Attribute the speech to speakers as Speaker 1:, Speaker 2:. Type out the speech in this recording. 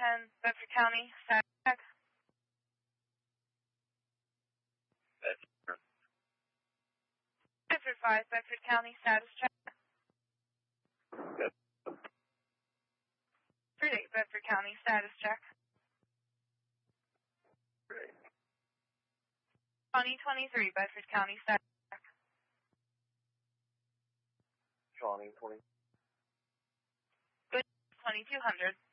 Speaker 1: 10, Bedford County, status check. Bedford 5, Bedford County, status check. Bedford 8, Bedford County, status check. 2023, Bedford County, status check.
Speaker 2: 2020.
Speaker 1: 2200.